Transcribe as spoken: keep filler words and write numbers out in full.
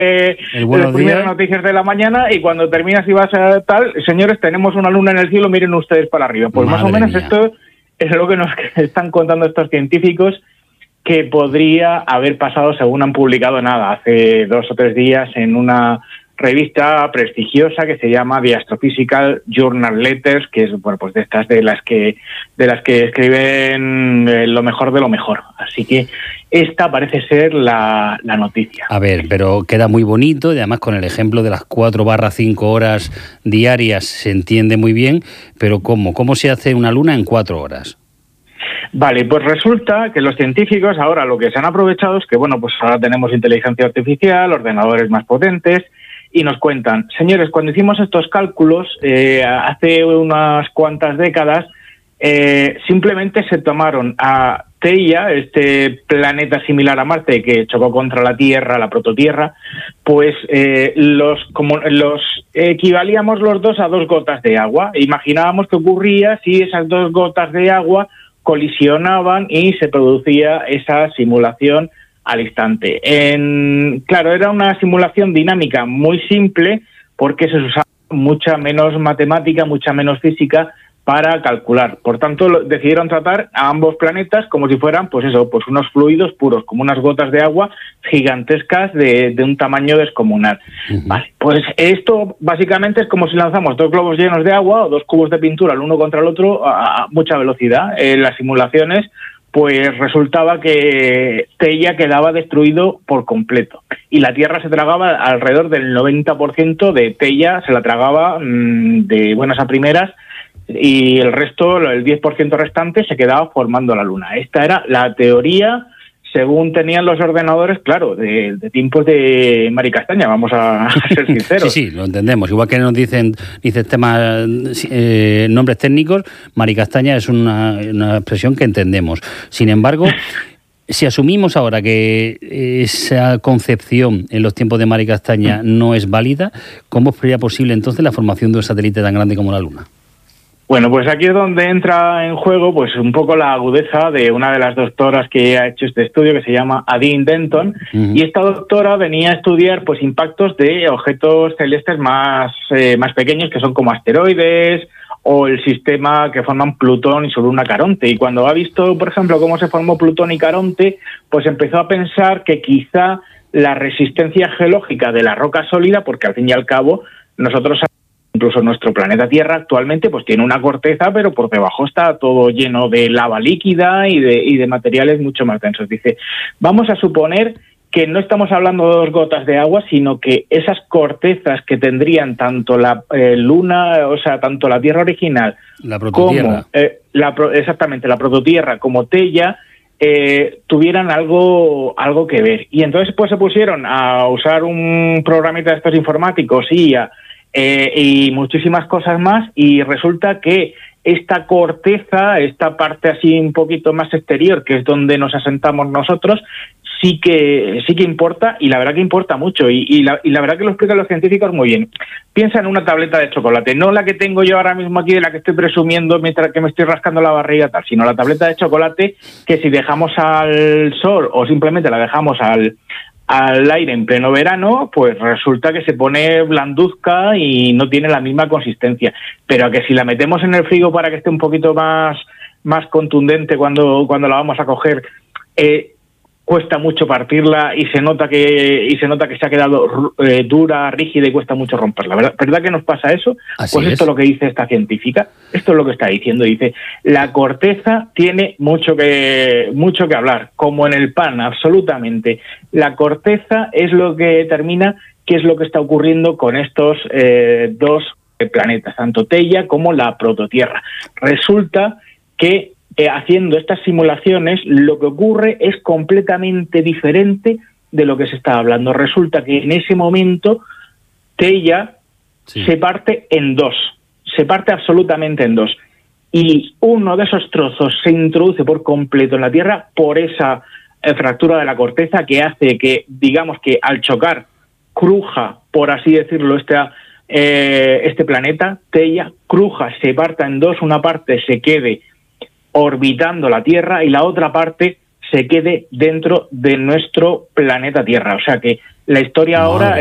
eh, las primeras noticias de la mañana, y cuando terminas y vas a tal, señores, tenemos una luna en el cielo, miren ustedes para arriba. Pues Madre más o menos mía. Esto es lo que nos están contando estos científicos, que podría haber pasado según han publicado nada hace dos o tres días en una revista prestigiosa que se llama The Astrophysical Journal Letters, que es, bueno, pues de estas de las que de las que escriben eh, lo mejor de lo mejor. Así que esta parece ser la, la noticia. A ver, pero queda muy bonito, y además con el ejemplo de las cuatro barra cinco horas diarias se entiende muy bien, pero ¿cómo? ¿Cómo se hace una luna en cuatro horas? Vale, pues resulta que los científicos ahora lo que se han aprovechado es que, bueno, pues ahora tenemos inteligencia artificial, ordenadores más potentes, y nos cuentan, señores, cuando hicimos estos cálculos eh, hace unas cuantas décadas, eh, simplemente se tomaron a Theia, este planeta similar a Marte que chocó contra la Tierra, la prototierra, pues eh, los como los equivalíamos los dos a dos gotas de agua. Imaginábamos qué ocurría si esas dos gotas de agua colisionaban y se producía esa simulación al instante. En, claro, era una simulación dinámica muy simple porque se usaba mucha menos matemática, mucha menos física para calcular. Por tanto, lo, decidieron tratar a ambos planetas como si fueran, pues eso, pues unos fluidos puros, como unas gotas de agua gigantescas de, de un tamaño descomunal. Uh-huh. Vale, pues esto básicamente es como si lanzamos dos globos llenos de agua o dos cubos de pintura el uno contra el otro a, a mucha velocidad. En las simulaciones, pues resultaba que Theia quedaba destruido por completo y la Tierra se tragaba alrededor del noventa por ciento de Theia, se la tragaba mmm, de buenas a primeras, y el resto, el diez por ciento restante, se quedaba formando la Luna. Esta era la teoría según tenían los ordenadores, claro, de, de tiempos de Mari Castaña, vamos a, a ser sinceros. Sí, sí, lo entendemos. Igual que nos dicen, dicen temas, eh, nombres técnicos, Mari Castaña es una, una expresión que entendemos. Sin embargo, si asumimos ahora que esa concepción en los tiempos de Mari Castaña no es válida, ¿cómo sería posible entonces la formación de un satélite tan grande como la Luna? Bueno, pues aquí es donde entra en juego pues un poco la agudeza de una de las doctoras que ha hecho este estudio, que se llama Adine Denton, uh-huh. y esta doctora venía a estudiar pues impactos de objetos celestes más, eh, más pequeños, que son como asteroides o el sistema que forman Plutón y su luna Caronte. Y cuando ha visto, por ejemplo, cómo se formó Plutón y Caronte, pues empezó a pensar que quizá la resistencia geológica de la roca sólida, porque al fin y al cabo nosotros incluso nuestro planeta Tierra actualmente pues tiene una corteza, pero por debajo está todo lleno de lava líquida y de, y de materiales mucho más densos. Dice, vamos a suponer que no estamos hablando de dos gotas de agua, sino que esas cortezas que tendrían tanto la eh, Luna, o sea, tanto la Tierra original, la prototierra, como, eh, la, exactamente, la prototierra, como Theia, eh, tuvieran algo, algo que ver. Y entonces pues se pusieron a usar un programita de estos informáticos y a Eh, y muchísimas cosas más, y resulta que esta corteza, esta parte así un poquito más exterior, que es donde nos asentamos nosotros, sí que sí que importa, y la verdad que importa mucho, y, y, la, y la verdad que lo explican los científicos muy bien. Piensa en una tableta de chocolate, no la que tengo yo ahora mismo aquí, de la que estoy presumiendo mientras que me estoy rascando la barriga tal, sino la tableta de chocolate que si dejamos al sol o simplemente la dejamos al al aire en pleno verano, pues resulta que se pone blanduzca y no tiene la misma consistencia. Pero a que si la metemos en el frigo para que esté un poquito más, más contundente cuando, cuando la vamos a coger, eh, cuesta mucho partirla y se nota que y se nota que se ha quedado eh, dura, rígida, y cuesta mucho romperla. ¿Verdad, ¿verdad que nos pasa eso? Así pues es. Esto es lo que dice esta científica, esto es lo que está diciendo. Dice, la corteza tiene mucho que mucho que hablar, como en el pan, absolutamente. La corteza es lo que determina qué es lo que está ocurriendo con estos eh, dos planetas, tanto Theia como la prototierra. Resulta que Eh, haciendo estas simulaciones, lo que ocurre es completamente diferente de lo que se está hablando. Resulta que en ese momento Theia sí. se parte en dos, se parte absolutamente en dos, y uno de esos trozos se introduce por completo en la Tierra por esa eh, fractura de la corteza que hace que, digamos que al chocar, cruja, por así decirlo, este, eh, este planeta, Theia, cruja, se parta en dos, una parte se quede orbitando la Tierra y la otra parte se quede dentro de nuestro planeta Tierra. O sea que La historia Madre ahora